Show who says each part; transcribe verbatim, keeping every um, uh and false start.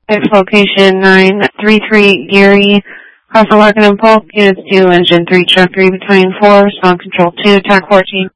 Speaker 1: Next location nine three three Geary, Crossing Larkin and Polk, Units two, Engine three, Truck three, Battalion four, Respond Control two, Attack fourteen.